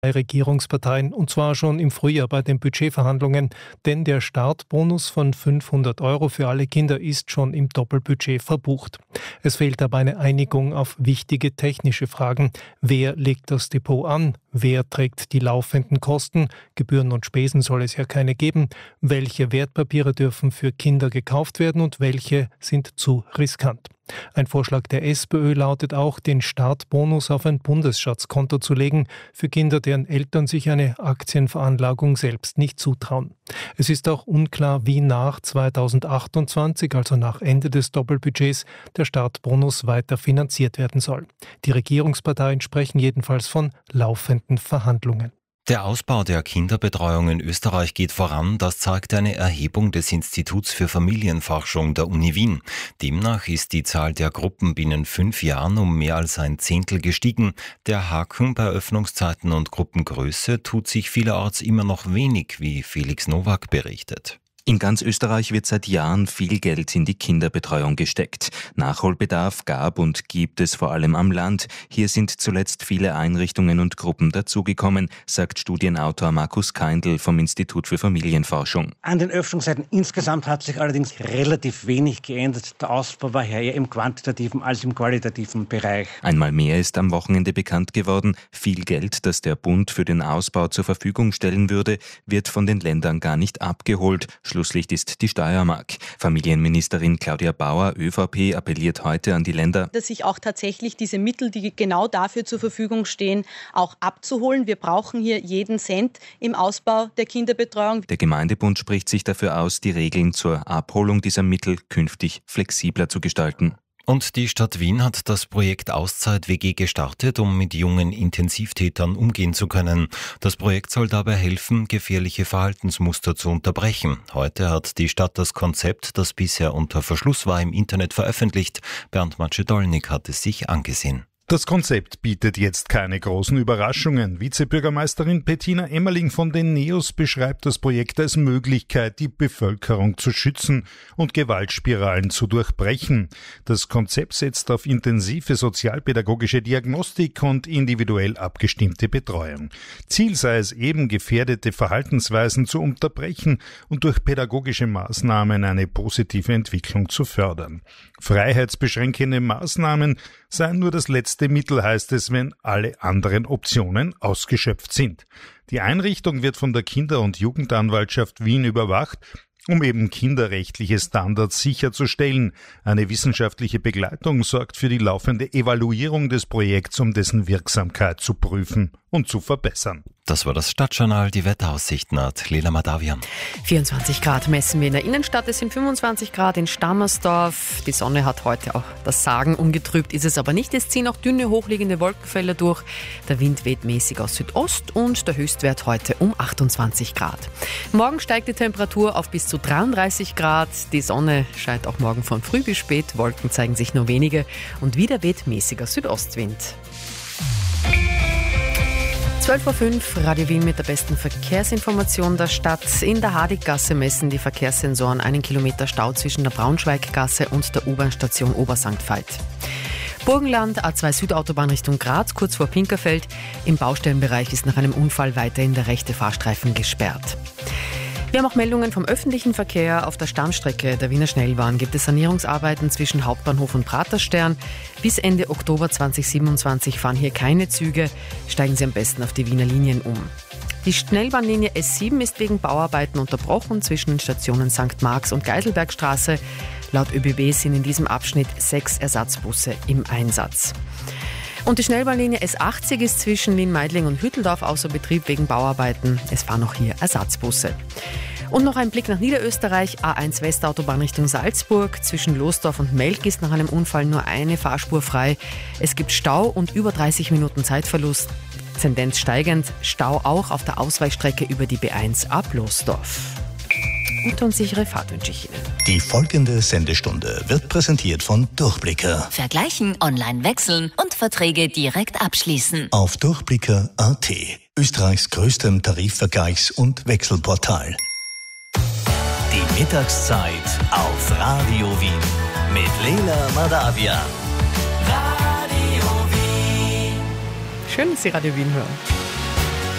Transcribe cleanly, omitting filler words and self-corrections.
Regierungsparteien, und zwar schon im Frühjahr bei den Budgetverhandlungen, denn der Startbonus von 500 € für alle Kinder ist schon im Doppelbudget verbucht. Es fehlt aber eine Einigung auf wichtige technische Fragen. Wer legt das Depot an? Wer trägt die laufenden Kosten? Gebühren und Spesen soll es ja keine geben. Welche Wertpapiere dürfen für Kinder gekauft werden und welche sind zu riskant? Ein Vorschlag der SPÖ lautet auch, den Startbonus auf ein Bundesschatzkonto zu legen für Kinder, deren Eltern sich eine Aktienveranlagung selbst nicht zutrauen. Es ist auch unklar, wie nach 2028, also nach Ende des Doppelbudgets, der Startbonus weiter finanziert werden soll. Die Regierungsparteien sprechen jedenfalls von laufenden Verhandlungen. Der Ausbau der Kinderbetreuung in Österreich geht voran, das zeigt eine Erhebung des Instituts für Familienforschung der Uni Wien. Demnach ist die Zahl der Gruppen binnen 5 Jahren um mehr als ein Zehntel gestiegen. Der Haken bei Öffnungszeiten und Gruppengröße tut sich vielerorts immer noch wenig, wie Felix Nowak berichtet. In ganz Österreich wird seit Jahren viel Geld in die Kinderbetreuung gesteckt. Nachholbedarf gab und gibt es vor allem am Land. Hier sind zuletzt viele Einrichtungen und Gruppen dazugekommen, sagt Studienautor Markus Kaindl vom Institut für Familienforschung. An den Öffnungszeiten insgesamt hat sich allerdings relativ wenig geändert. Der Ausbau war eher im quantitativen als im qualitativen Bereich. Einmal mehr ist am Wochenende bekannt geworden. Viel Geld, das der Bund für den Ausbau zur Verfügung stellen würde, wird von den Ländern gar nicht abgeholt. Schlusslicht ist die Steiermark. Familienministerin Claudia Bauer, ÖVP, appelliert heute an die Länder, dass sich auch tatsächlich diese Mittel, die genau dafür zur Verfügung stehen, auch abzuholen. Wir brauchen hier jeden Cent im Ausbau der Kinderbetreuung. Der Gemeindebund spricht sich dafür aus, die Regeln zur Abholung dieser Mittel künftig flexibler zu gestalten. Und die Stadt Wien hat das Projekt Auszeit-WG gestartet, um mit jungen Intensivtätern umgehen zu können. Das Projekt soll dabei helfen, gefährliche Verhaltensmuster zu unterbrechen. Heute hat die Stadt das Konzept, das bisher unter Verschluss war, im Internet veröffentlicht. Bernd Matschedolnik hat es sich angesehen. Das Konzept bietet jetzt keine großen Überraschungen. Vizebürgermeisterin Bettina Emmerling von den NEOS beschreibt das Projekt als Möglichkeit, die Bevölkerung zu schützen und Gewaltspiralen zu durchbrechen. Das Konzept setzt auf intensive sozialpädagogische Diagnostik und individuell abgestimmte Betreuung. Ziel sei es eben, gefährdete Verhaltensweisen zu unterbrechen und durch pädagogische Maßnahmen eine positive Entwicklung zu fördern. Freiheitsbeschränkende Maßnahmen seien nur das letzte Mittel, heißt es, wenn alle anderen Optionen ausgeschöpft sind. Die Einrichtung wird von der Kinder- und Jugendanwaltschaft Wien überwacht, um eben kinderrechtliche Standards sicherzustellen. Eine wissenschaftliche Begleitung sorgt für die laufende Evaluierung des Projekts, um dessen Wirksamkeit zu prüfen und zu verbessern. Das war das Stadtjournal. Die Wetteraussichten hat Lena Madavian. 24 Grad messen wir in der Innenstadt, es sind 25 Grad in Stammersdorf. Die Sonne hat heute auch das Sagen, ungetrübt ist es aber nicht. Es ziehen auch dünne, hochliegende Wolkenfelder durch. Der Wind weht mäßig aus Südost und der Höchstwert heute um 28 Grad. Morgen steigt die Temperatur auf bis zu 33 Grad. Die Sonne scheint auch morgen von früh bis spät. Wolken zeigen sich nur wenige und wieder weht mäßiger Südostwind. 12.05 Uhr, Radio Wien mit der besten Verkehrsinformation der Stadt. In der Hadiggasse messen die Verkehrssensoren 1 Kilometer Stau zwischen der Braunschweiggasse und der U-Bahn-Station Obersankt Veit. Burgenland, A2 Südautobahn Richtung Graz, kurz vor Pinkerfeld. Im Baustellenbereich ist nach einem Unfall weiterhin der rechte Fahrstreifen gesperrt. Wir haben auch Meldungen vom öffentlichen Verkehr. Auf der Stammstrecke der Wiener Schnellbahn gibt es Sanierungsarbeiten zwischen Hauptbahnhof und Praterstern. Bis Ende Oktober 2027 fahren hier keine Züge. Steigen Sie am besten auf die Wiener Linien um. Die Schnellbahnlinie S7 ist wegen Bauarbeiten unterbrochen zwischen den Stationen St. Marx und Geiselbergstraße. Laut ÖBB sind in diesem Abschnitt 6 Ersatzbusse im Einsatz. Und die Schnellbahnlinie S80 ist zwischen Wien-Meidling und Hütteldorf außer Betrieb wegen Bauarbeiten. Es fahren auch hier Ersatzbusse. Und noch ein Blick nach Niederösterreich. A1 Westautobahn Richtung Salzburg. Zwischen Losdorf und Melk ist nach einem Unfall nur eine Fahrspur frei. Es gibt Stau und über 30 Minuten Zeitverlust. Tendenz steigend. Stau auch auf der Ausweichstrecke über die B1 ab Losdorf. Gute und sichere Fahrt wünsche ich Ihnen. Die folgende Sendestunde wird präsentiert von Durchblicker. Vergleichen, online wechseln und Verträge direkt abschließen. Auf Durchblicker.at, Österreichs größtem Tarifvergleichs- und Wechselportal. Die Mittagszeit auf Radio Wien mit Lena Madavian. Radio Wien. Schön, dass Sie Radio Wien hören.